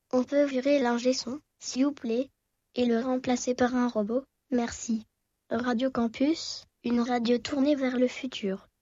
On peut virer l'ingé son, s'il vous plaît, et le remplacer par un robot? Merci. Radio Campus, une radio tournée vers le futur.